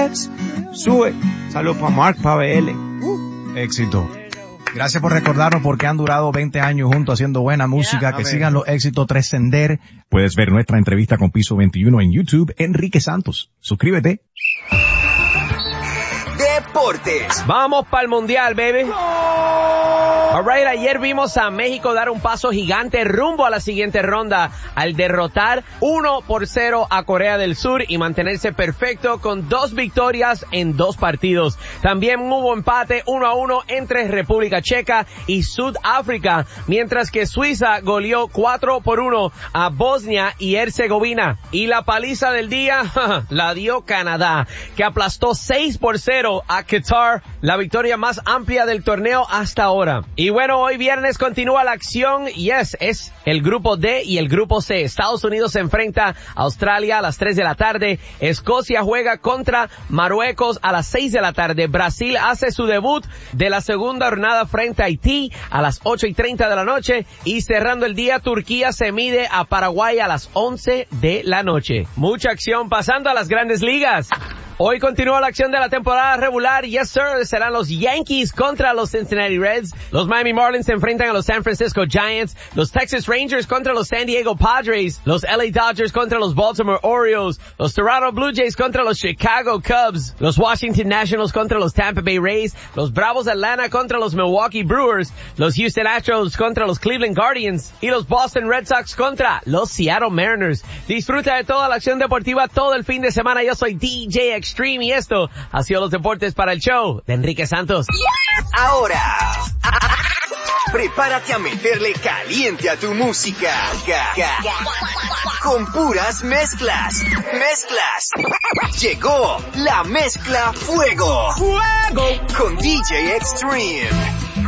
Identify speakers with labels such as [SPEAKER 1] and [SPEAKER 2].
[SPEAKER 1] Reds. Sube. Salud para Mark, para BL.
[SPEAKER 2] Éxito. Gracias por recordarnos porque han durado 20 años juntos haciendo buena música. Que sigan los éxitos trascender. Puedes ver nuestra entrevista con Piso 21 en YouTube. Enrique Santos. Suscríbete.
[SPEAKER 3] Deportes.
[SPEAKER 4] Vamos para el Mundial, baby. Alright, ayer vimos a México dar un paso gigante rumbo a la siguiente ronda al derrotar 1-0 a Corea del Sur y mantenerse perfecto con 2 victorias en 2 partidos. También hubo empate 1-1 entre República Checa y Sudáfrica, mientras que Suiza goleó 4-1 a Bosnia y Herzegovina. Y la paliza del día la dio Canadá, que aplastó 6-0 a Qatar, la victoria más amplia del torneo hasta ahora. Y bueno, hoy viernes continúa la acción. Yes, es el grupo D y el grupo C. Estados Unidos se enfrenta a Australia a las 3 de la tarde. Escocia juega contra Marruecos a las 6 de la tarde. Brasil hace su debut de la segunda jornada frente a Haití a las 8:30 de la noche. Y cerrando el día, Turquía se mide a Paraguay a las 11 de la noche. Mucha acción pasando a las grandes ligas. Hoy continúa la acción de la temporada regular. Yes, sir. Serán los Yankees contra los Cincinnati Reds. Los Miami Marlins se enfrentan a los San Francisco Giants. Los Texas Rangers contra los San Diego Padres. Los LA Dodgers contra los Baltimore Orioles. Los Toronto Blue Jays contra los Chicago Cubs. Los Washington Nationals contra los Tampa Bay Rays. Los Bravos de Atlanta contra los Milwaukee Brewers. Los Houston Astros contra los Cleveland Guardians. Y los Boston Red Sox contra los Seattle Mariners. Disfruta de toda la acción deportiva todo el fin de semana. Yo soy DJ Extreme y esto ha sido los deportes para el show de Enrique Santos.
[SPEAKER 3] Ahora, prepárate a meterle caliente a tu música. Con puras mezclas. Llegó la mezcla Fuego. Con DJ Extreme.